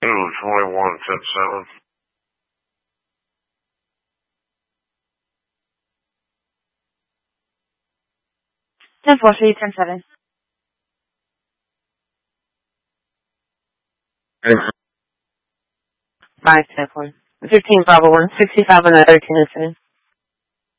21, 10-7. 10-4, show you 10-7. 5-10-4. 15 Bravo 1, 65 on the 13 incident.